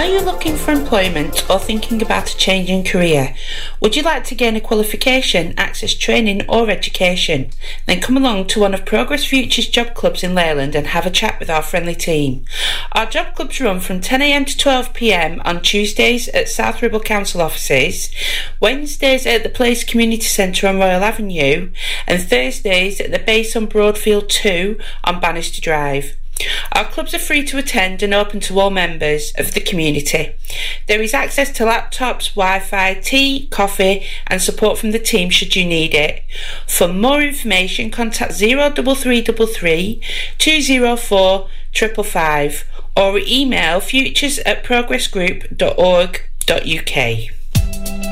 Are you looking for employment or thinking about a change in career? Would you like to gain a qualification, access training or education? Then come along to one of Progress Future's job clubs in Leyland and have a chat with our friendly team. Our job clubs run from 10 a.m. to 12 p.m. on Tuesdays at South Ribble Council offices, Wednesdays at the Place Community Centre on Royal Avenue, and Thursdays at the base on Broadfield 2 on Bannister Drive. Our clubs are free to attend and open to all members of the community. There is access to laptops, Wi-Fi, tea, coffee and support from the team should you need it. For more information, contact 03333 204 555 or email futures@progressgroup.org.uk.